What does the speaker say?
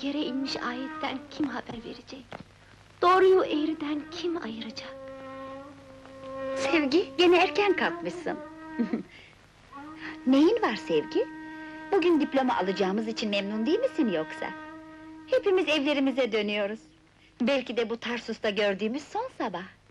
yere inmiş ayetten kim haber verecek? Doğruyu eğriden kim ayıracak? Sevgi, gene erken kalkmışsın. Neyin var Sevgi? Bugün diploma alacağımız için memnun değil misin yoksa? Hepimiz evlerimize dönüyoruz. Belki de bu Tarsus'ta gördüğümüz son sabah.